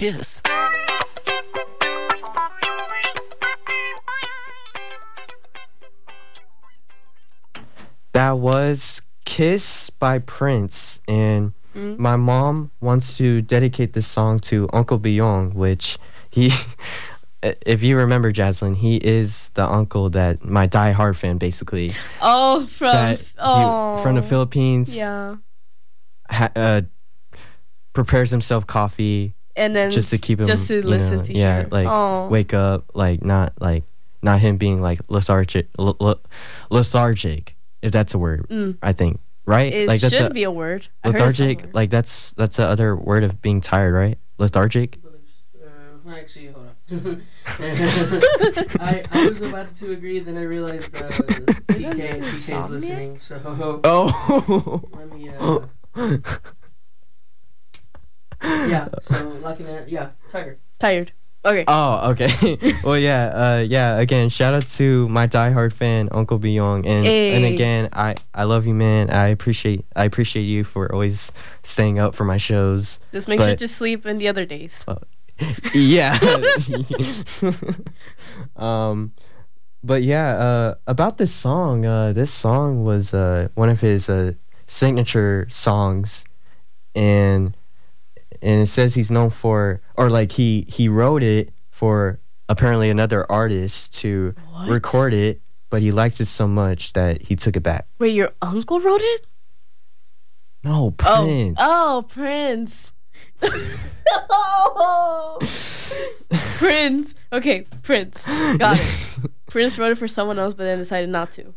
Kiss. That was Kiss by Prince, and my mom wants to dedicate this song to Uncle Byung, which he, if you remember, Jaslyn, he is the uncle that my die-hard fan, basically. Oh, from the Philippines. Yeah. Prepares himself coffee, and then just to keep him, just to listen to yeah, hear. like wake up, not him being like lethargic, if that's a word. I think, right? It like that's should be a word. Lethargic, like that's the other word of being tired, right? Lethargic. Actually, hold on. I was about to agree, then I realized TK's listening, so let me yeah, so looking at tired. Okay. Oh, okay. Well, yeah. Again, shout out to my diehard fan, Uncle Byung, and again, I love you, man. I appreciate you for always staying up for my shows. Just make sure to sleep in the other days. Yeah. But yeah, about this song. This song was one of his signature songs, and it says he's known for, or like he wrote it for apparently another artist to record it, but he liked it so much that he took it back. Wait, your uncle wrote it? No, Prince. Oh, Prince. Oh. Prince. Okay, Prince. Got it. Prince wrote it for someone else, but then decided not to.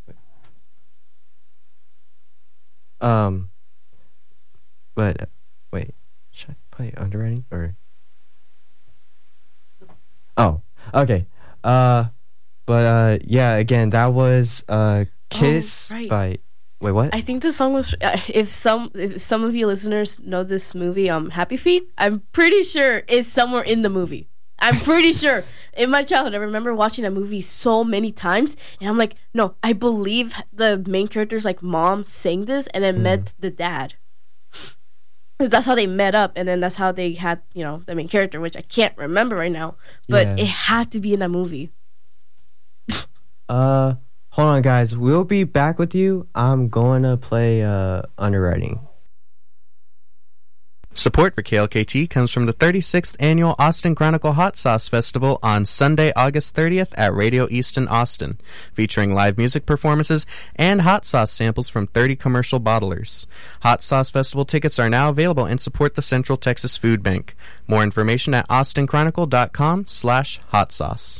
But wait, should I play underwriting or? Oh, okay. But yeah, again, that was Kiss by. Wait, what? I think the song was. If some of you listeners know this movie, Happy Feet, I'm pretty sure it's somewhere in the movie. I'm pretty sure. In my childhood, I remember watching that movie so many times, and I'm like, no, I believe the main character's like mom sang this, and then met the dad. Because that's how they met up, and then that's how they had, the main character, which I can't remember right now, but it had to be in that movie. Hold on, guys. We'll be back with you. I'm going to play underwriting. Support for KLKT comes from the 36th Annual Austin Chronicle Hot Sauce Festival on Sunday, August 30th at Radio East in Austin, featuring live music performances and hot sauce samples from 30 commercial bottlers. Hot Sauce Festival tickets are now available and support the Central Texas Food Bank. More information at austinchronicle.com/hot sauce.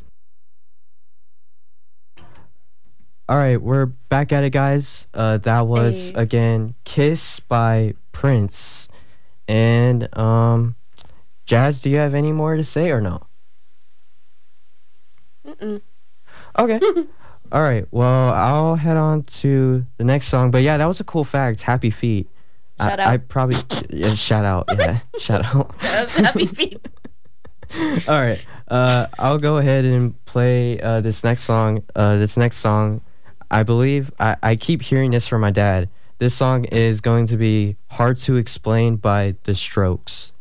All right, we're back at it, guys. That was, again, Kiss by Prince. And, Jazz, do you have any more to say or no? Okay. All right, well, I'll head on to the next song. But, yeah, that was a cool fact. Happy Feet. Shout out. I probably... Yeah, shout out. Yeah, shout out. Happy Feet. All right. I'll go ahead and play this next song. I believe I keep hearing this from my dad. This song is going to be Hard to Explain by The Strokes.